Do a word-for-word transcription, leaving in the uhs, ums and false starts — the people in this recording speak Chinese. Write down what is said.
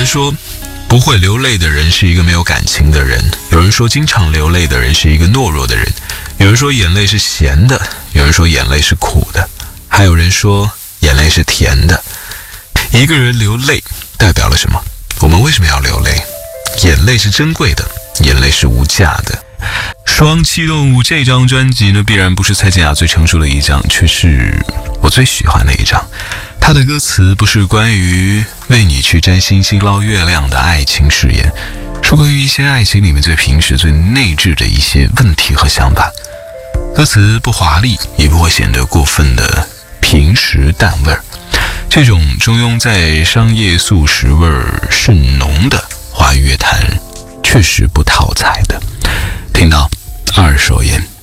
说不会流泪的人是一个没有感情的人，有人说经常流泪的人是一个懦弱的人，有人说眼泪是咸的，有人说眼泪是苦的，还有人说眼泪是甜的。一个人流泪代表了什么？我们为什么要流泪？眼泪是珍贵的，眼泪是无价的。双栖动物这张专辑呢，必然不是蔡健雅最成熟的一张，却是我最喜欢的一张。它的歌词不是关于为你去摘星星捞月亮的爱情誓言，是关于一些爱情里面最平时最内置的一些问题和想法。歌词不华丽，也不会显得过分的平实淡味儿，这种中庸在商业素食味儿甚浓的华语乐坛确实不讨彩的。听到二手烟。